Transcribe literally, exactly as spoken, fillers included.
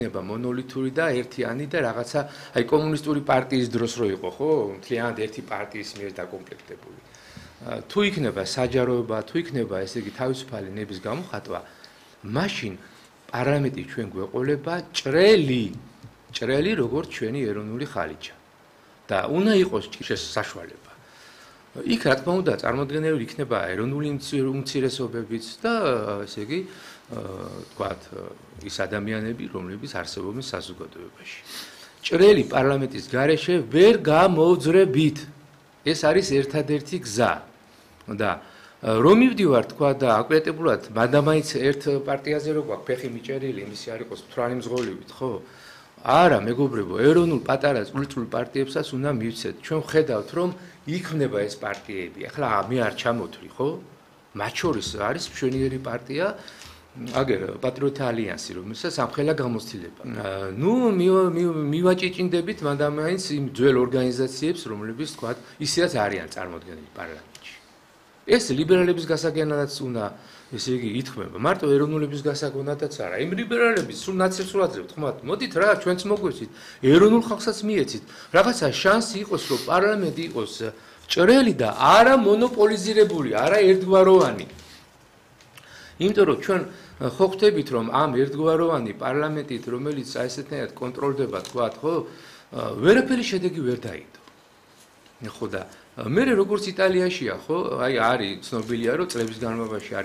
ნება მონოლითური და ერთიანი და რაღაცა აი კომუნისტური პარტიის დროს რო იყო ხო მთლიანად ერთი პარტიის მიერ დაკომპლექტებული თუ იქნება საჯაროება თუ იქნება ესე იგი თავისუფალი ნების გამოხატვა მაშინ პარლამენტი ჩვენ გვეყოლება ჭრელი ჭრელი როგორც ჩვენი ეროვნული ხალიჩა და უნდა იყოს საშუალება იქ რა თქმა უნდა წარმოდგენილი იქნება ეროვნული უმცირესობებიც და ესე იგი თქვათ ის ადამიანები რომლებიც არსებობენ საზოგადოებაში ჭრელი პარლამენტის გარეშე ვერ გამოძრებით ეს არის ერთადერთი გზა და რომ მივდივარ თქვა და აკრეტებულად მადამაინც ერთ პარტიაზე რო გვაქვს ფეხი მიჭერილი იმისი არ იყოს მთვრალი მძღოლივით ხო არა მეგობრებო ეროვნულ პატარა წვრილ პარტიებსაც უნდა მივცეთ ჩვენ ვხედავთ რომ იქმნება ეს პარტიები ახლა მე არ ჩამოთვლი ხო მათ შორის არის მშვენიერი პარტია აგერ პატრიოტთა ალიანსი რომელსაც სამხელა გამოცდილება ნუ მივაჭიჭინდებით მადამაინც იმ ძველ ორგანიზაციებს რომლებიც თქვა ისედაც არიან წარმოდგენილი პარლამენტში ეს ლიბერალების გასაგენადაც უნდა ესე იგი ითქმება მარტო ეროვნულების გასაგონადაც არა იმ ლიბერალების სულ ნაცებს ვაძლევთ ხომ მოდით რა ჩვენც მოგვეცით ეროვნულ ხალხსაც მიეცით რაღაცა შანსი იყოს რომ პარლამენტი იყოს ჭრელი და არა მონოპოლიზირებული არა ერთგვაროვანი იმიტომ რომ ჩვენ ხო ხვდებით რომ ამ ერთგვაროვანი პარლამენტით რომელიც ესეთნაირად კონტროლდება თქვა ხო ვერაფერი შედეგი ვერ დაიდო ხო და მე როგორც იტალიაშია ხო აი არის ცნობილია რომ წლების განმავლობაში